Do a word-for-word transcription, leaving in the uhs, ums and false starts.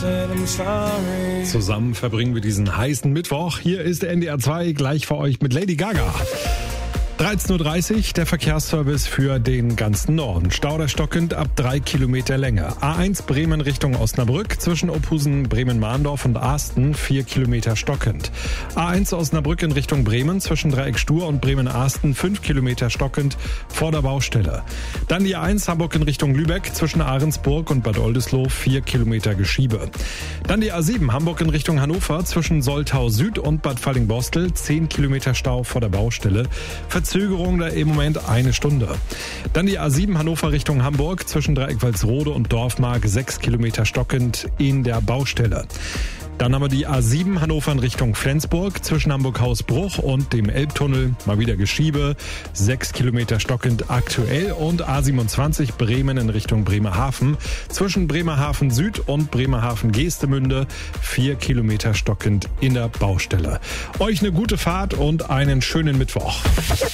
Zusammen verbringen wir diesen heißen Mittwoch. Hier ist der N D R zwei gleich für euch mit Lady Gaga. dreizehn Uhr dreißig, der Verkehrsservice für den ganzen Norden. Stauder stockend ab drei Kilometer Länge. A eins Bremen Richtung Osnabrück, zwischen Ophusen, Bremen-Mahndorf und Asten vier Kilometer stockend. A eins Osnabrück in Richtung Bremen, zwischen Dreieck Stur und Bremen-Asten fünf Kilometer stockend vor der Baustelle. Dann die A eins Hamburg in Richtung Lübeck, zwischen Ahrensburg und Bad Oldesloe vier Kilometer Geschiebe. Dann die A sieben Hamburg in Richtung Hannover, zwischen Soltau Süd und Bad Fallingbostel zehn Kilometer Stau vor der Baustelle. Verzögerung da im Moment eine Stunde. Dann die A sieben Hannover Richtung Hamburg, zwischen Dreieck-Walsrode und Dorfmark sechs Kilometer stockend in der Baustelle. Dann haben wir die A sieben Hannover in Richtung Flensburg, zwischen Hamburg-Hausbruch und dem Elbtunnel mal wieder Geschiebe, sechs Kilometer stockend aktuell, und A siebenundzwanzig Bremen in Richtung Bremerhaven, zwischen Bremerhaven Süd und Bremerhaven Geestemünde vier Kilometer stockend in der Baustelle. Euch eine gute Fahrt und einen schönen Mittwoch.